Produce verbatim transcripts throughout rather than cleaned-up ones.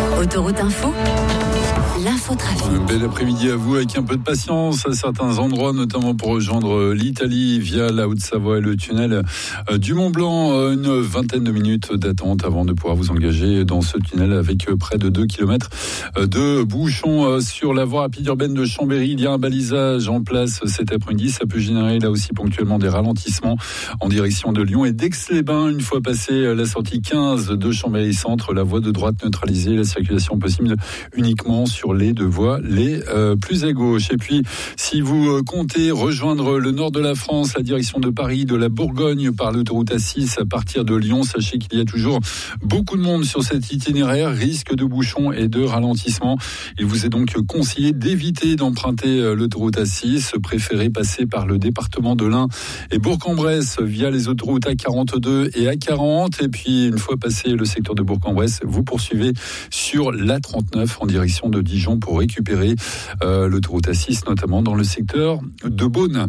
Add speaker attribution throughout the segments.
Speaker 1: Autoroute Info, l'infotrafic.
Speaker 2: Un bel après-midi à vous avec un peu de patience à certains endroits, notamment pour rejoindre l'Italie via la Haute-Savoie et le tunnel du Mont-Blanc. Une vingtaine de minutes d'attente avant de pouvoir vous engager dans ce tunnel avec près de deux kilomètres de bouchons sur la voie rapide urbaine de Chambéry. Il y a un balisage en place cet après-midi. Ça peut générer là aussi ponctuellement des ralentissements en direction de Lyon et d'Aix-les-Bains. Une fois passé la sortie quinze de Chambéry-Centre, la voie de droite neutralisée, la circulation possible uniquement sur les deux voies les euh, plus à gauche. Et puis, si vous euh, comptez rejoindre le nord de la France, la direction de Paris, de la Bourgogne par l'autoroute A six à partir de Lyon, sachez qu'il y a toujours beaucoup de monde sur cet itinéraire, risque de bouchons et de ralentissement. Il vous est donc conseillé d'éviter d'emprunter euh, l'autoroute A six, préférez passer par le département de l'Ain et Bourg-en-Bresse via les autoroutes A quarante-deux et A quarante. Et puis, une fois passé le secteur de Bourg-en-Bresse, vous poursuivez sur l'A trente-neuf en direction de Dijon pour récupérer euh, l'autoroute A six, notamment dans le secteur de Beaune.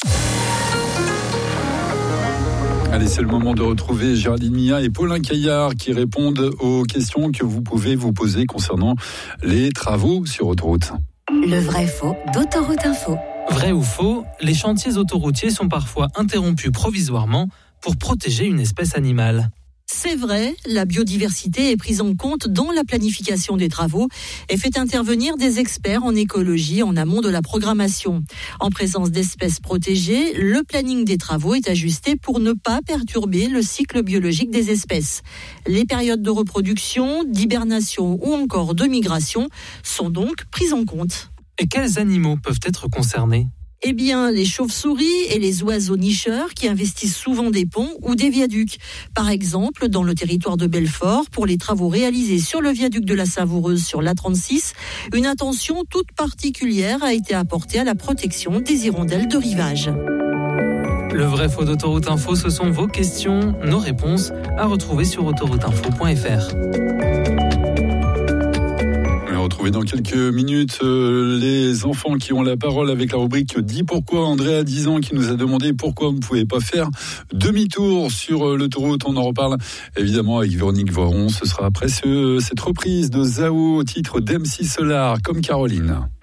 Speaker 2: Allez, c'est le moment de retrouver Géraldine Mia et Paulin Caillard qui répondent aux questions que vous pouvez vous poser concernant les travaux sur autoroute.
Speaker 1: Le vrai faux d'Autoroute Info.
Speaker 3: Vrai ou faux, les chantiers autoroutiers sont parfois interrompus provisoirement pour protéger une espèce animale.
Speaker 4: C'est vrai, la biodiversité est prise en compte dans la planification des travaux et fait intervenir des experts en écologie en amont de la programmation. En présence d'espèces protégées, le planning des travaux est ajusté pour ne pas perturber le cycle biologique des espèces. Les périodes de reproduction, d'hibernation ou encore de migration sont donc prises en compte.
Speaker 3: Et quels animaux peuvent être concernés ?
Speaker 4: Eh bien, les chauves-souris et les oiseaux nicheurs qui investissent souvent des ponts ou des viaducs. Par exemple, dans le territoire de Belfort, pour les travaux réalisés sur le viaduc de la Savoureuse sur l'A trente-six, une attention toute particulière a été apportée à la protection des hirondelles de rivage.
Speaker 3: Le vrai faux d'Autoroute Info, ce sont vos questions, nos réponses à retrouver sur autoroute info point f r.
Speaker 2: Retrouver dans quelques minutes euh, les enfants qui ont la parole avec la rubrique Dis pourquoi. André a dix ans qui nous a demandé pourquoi on ne pouvait pas faire demi-tour sur euh, l'autoroute. On en reparle évidemment avec Véronique Voiron. Ce sera après ce, cette reprise de Zao au titre d'M C Solar comme Caroline.